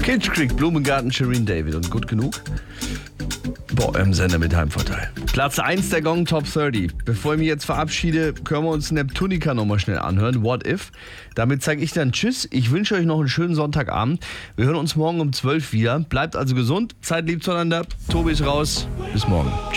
Kitsch Creek, Blumengarten, Shireen David und gut genug? Boah, im Sender mit Heimvorteil. Platz 1 der Gong Top 30. Bevor ich mich jetzt verabschiede, können wir uns Neptunica nochmal schnell anhören. What If? Damit sage ich dann Tschüss. Ich wünsche euch noch einen schönen Sonntagabend. Wir hören uns morgen um 12 wieder. Bleibt also gesund, seid lieb zueinander. Tobi ist raus. Bis morgen.